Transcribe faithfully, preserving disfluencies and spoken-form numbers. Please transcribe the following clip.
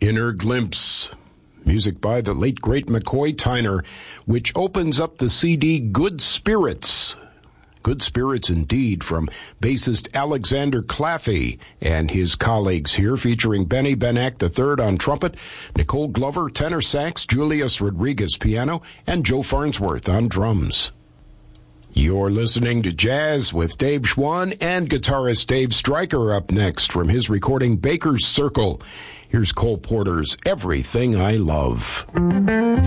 Inner Glimpse. Music by the late, great McCoy Tyner, which opens up the C D Good Spirits. Good Spirits indeed, from bassist Alexander Claffey and his colleagues here, featuring Benny Benack the third on trumpet, Nicole Glover tenor sax, Julius Rodriguez piano, and Joe Farnsworth on drums. You're listening to Jazz with Dave Schwann, and guitarist Dave Stryker up next from his recording Baker's Circle. Here's Cole Porter's Everything I Love.